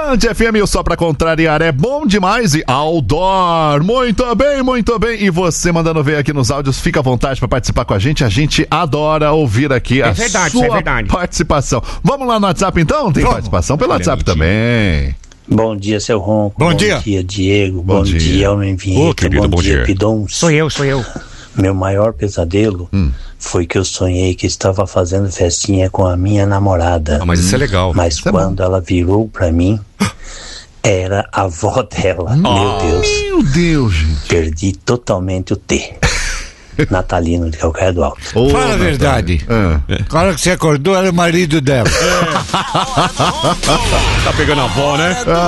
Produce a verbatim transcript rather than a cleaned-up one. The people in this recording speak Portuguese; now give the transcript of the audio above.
Band F M, só pra contrariar, é bom demais e outdoor. Muito bem, muito bem. E você mandando ver aqui nos áudios, fica à vontade pra participar com a gente. A gente adora ouvir aqui a é verdade, sua é verdade. participação. Vamos lá no WhatsApp então? Tem Vamos. participação pelo WhatsApp também. Bom dia, seu Ronco. Bom Bom dia. dia, Diego. Bom, Bom dia, dia. Almen Vinheta. Ô, querido, bom, bom dia, dia. Pidons. Sou eu, sou eu. Meu maior pesadelo Hum. foi que eu sonhei que estava fazendo festinha com a minha namorada. Ah, mas isso é legal. Mas Isso é quando ela virou pra mim, era a avó dela. Meu Deus. Meu Deus, gente. Perdi totalmente o T. Natalino de Calcaia do Alto. Ô, Fala a Natália. verdade. Ah. Na hora que você acordou, era o marido dela. Tá pegando a avó, né?